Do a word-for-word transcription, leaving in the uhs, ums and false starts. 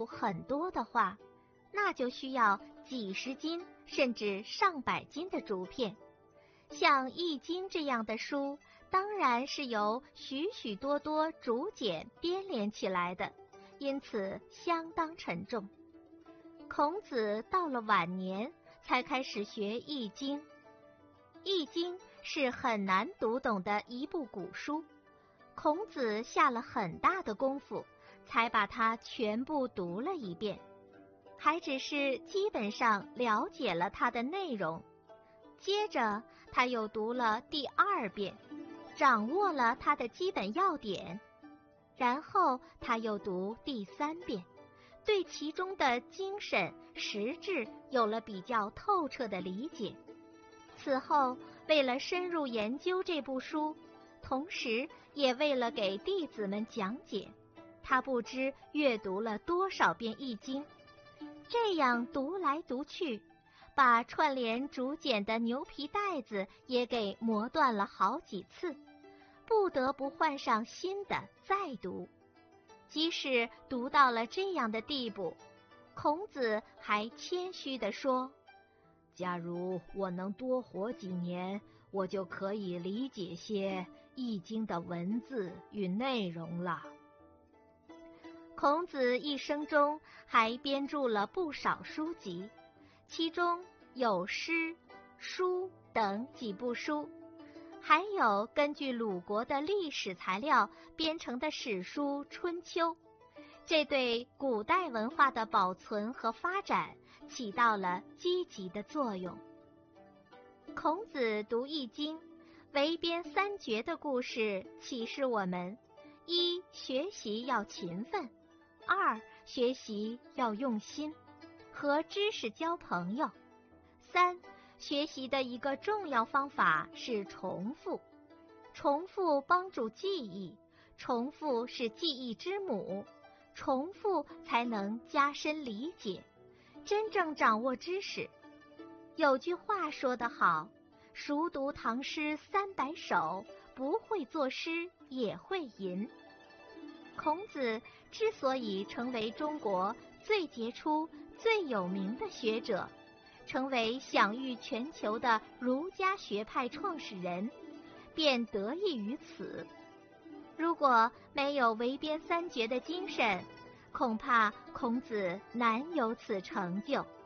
很多的话，那就需要几十斤甚至上百斤的竹片。像《易经》这样的书，当然是由许许多多竹简编连起来的，因此相当沉重。孔子到了晚年才开始学《易经》。《易经》是很难读懂的一部古书，孔子下了很大的功夫，才把它全部读了一遍，还只是基本上了解了它的内容。接着他又读了第二遍，掌握了它的基本要点，然后他又读第三遍，对其中的精神实质有了比较透彻的理解。此后为了深入研究这部书，同时也为了给弟子们讲解，他不知阅读了多少遍《易经》。这样读来读去，把串联竹简的牛皮带子也给磨断了好几次，不得不换上新的再读。即使读到了这样的地步，孔子还谦虚地说，假如我能多活几年，我就可以理解些《易经》的文字与内容了。孔子一生中还编著了不少书籍，其中有诗、书等几部书，还有根据鲁国的历史材料编成的史书《春秋》，这对古代文化的保存和发展起到了积极的作用。孔子读《易经》，围编三绝的故事启示我们：一、学习要勤奋；二、学习要用心，和知识交朋友；三、学习的一个重要方法是重复。重复帮助记忆，重复是记忆之母，重复才能加深理解，真正掌握知识。有句话说得好，熟读唐诗三百首，不会作诗也会吟。孔子之所以成为中国最杰出、最有名的学者，成为享誉全球的儒家学派创始人，便得益于此。如果没有围编三绝的精神，恐怕孔子难有此成就。